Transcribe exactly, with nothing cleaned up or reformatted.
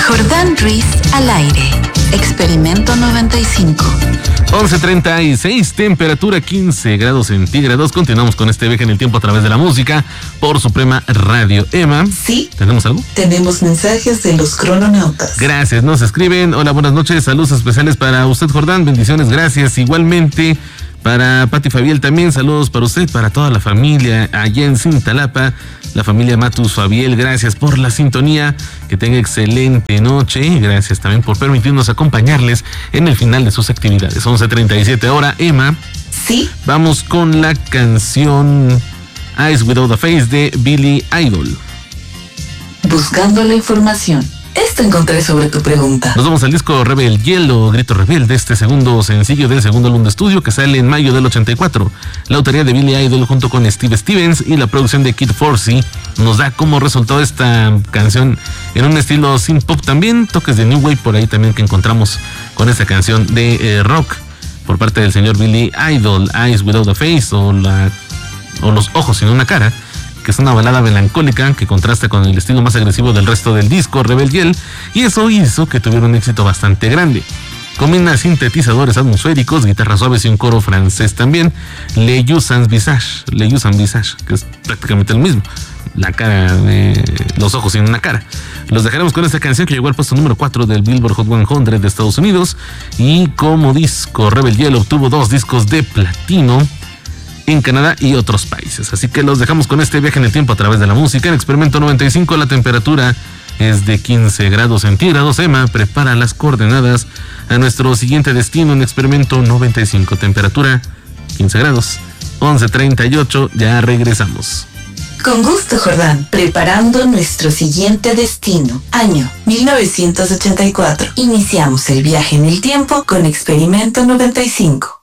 Jordán Ruiz al aire. Experimento noventa y cinco. once treinta y seis, temperatura quince grados centígrados. Continuamos con este viaje en el tiempo a través de la música por Suprema Radio. Emma. Sí. ¿Tenemos algo? Tenemos mensajes de los crononautas. Gracias, nos escriben. Hola, buenas noches, saludos especiales para usted, Jordán. Bendiciones, gracias. Igualmente para Pati Fabiel también, saludos para usted, para toda la familia allá en Cintalapa, la familia Matus Fabiel, gracias por la sintonía, que tenga excelente noche y gracias también por permitirnos acompañarles en el final de sus actividades. once treinta y siete hora, Emma. Sí. Vamos con la canción Eyes Without a Face de Billy Idol. Buscando la información. Esto encontré sobre tu pregunta. Nos vamos al disco Rebel Yell, Grito Rebelde, este segundo sencillo del segundo álbum de estudio que sale en mayo del ochenta y cuatro. La autoría de Billy Idol junto con Steve Stevens y la producción de Kid Forsey nos da como resultado esta canción en un estilo synth pop también, toques de New Wave por ahí también que encontramos con esta canción de eh, rock por parte del señor Billy Idol, Eyes Without a Face o, la, o Los Ojos sin una cara, que es una balada melancólica que contrasta con el estilo más agresivo del resto del disco, Rebel Yell, y eso hizo que tuviera un éxito bastante grande. Combina sintetizadores atmosféricos, guitarras suaves y un coro francés también. Le Usan Visage, Le Usan Visage, que es prácticamente lo mismo, la cara de los ojos sin una cara. Los dejaremos con esta canción que llegó al puesto número cuatro del Billboard Hot cien de Estados Unidos, y como disco, Rebel Yell obtuvo dos discos de platino en Canadá y otros países. Así que los dejamos con este viaje en el tiempo a través de la música. En Experimento noventa y cinco la temperatura es de quince grados centígrados. Emma prepara las coordenadas a nuestro siguiente destino en Experimento noventa y cinco. Temperatura quince grados. once treinta y ocho, ya regresamos. Con gusto, Jordán. Preparando nuestro siguiente destino. Año mil novecientos ochenta y cuatro. Iniciamos el viaje en el tiempo con Experimento noventa y cinco.